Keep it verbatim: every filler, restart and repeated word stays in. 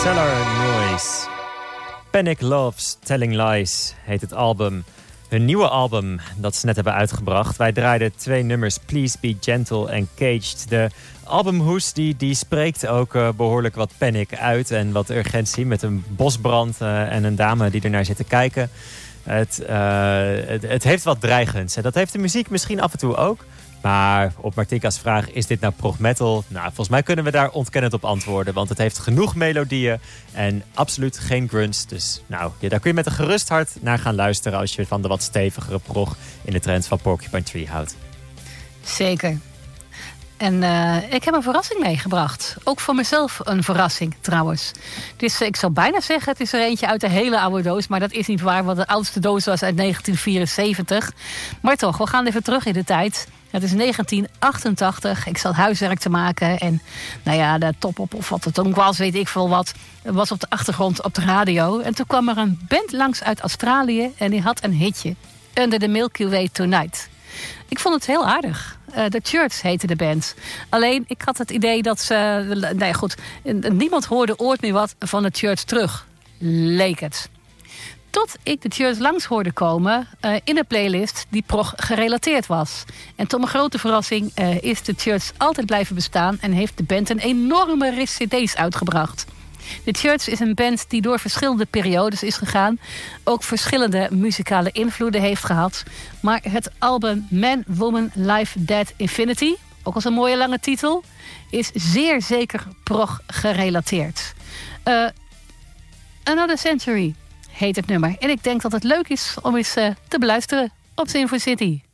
Cellar Noise. Panic Loves Telling Lies heet het album. Hun nieuwe album dat ze net hebben uitgebracht. Wij draaiden twee nummers, Please Be Gentle en Caged. De albumhoes die, die spreekt ook uh, behoorlijk wat panic uit en wat urgentie. Met een bosbrand uh, en een dame die ernaar zit te kijken. Het, uh, het, het heeft wat dreigends. En dat heeft de muziek misschien af en toe ook. Maar op Martika's vraag, is dit nou prog metal? Nou, volgens mij kunnen we daar ontkennend op antwoorden. Want het heeft genoeg melodieën en absoluut geen grunts. Dus nou, ja, daar kun je met een gerust hart naar gaan luisteren als je van de wat stevigere prog in de trend van Porcupine Tree houdt. Zeker. En uh, ik heb een verrassing meegebracht. Ook voor mezelf een verrassing trouwens. Dus ik zou bijna zeggen, het is er eentje uit de hele oude doos. Maar dat is niet waar, want de oudste doos was uit negentien vierenzeventig. Maar toch, we gaan even terug in de tijd. Het is negentien achtentachtig. Ik zat huiswerk te maken. En nou ja, de top op of wat het toen was, weet ik veel wat. Was op de achtergrond op de radio. En toen kwam er een band langs uit Australië. En die had een hitje. Under the Milky Way Tonight. Ik vond het heel aardig. Uh, The Church heette de band. Alleen, ik had het idee dat ze... Uh, nee, goed. Niemand hoorde ooit meer wat van The Church terug. Leek het. Tot ik de Church langs hoorde komen uh, in een playlist die prog gerelateerd was. En tot mijn grote verrassing uh, is de Church altijd blijven bestaan en heeft de band een enorme ris cd's uitgebracht. De Church is een band die door verschillende periodes is gegaan. Ook verschillende muzikale invloeden heeft gehad. Maar het album Man, Woman, Life, Dead, Infinity, ook als een mooie lange titel, is zeer zeker prog gerelateerd. Uh, Another Century heet het nummer. En ik denk dat het leuk is om eens uh, te beluisteren op Sin four City.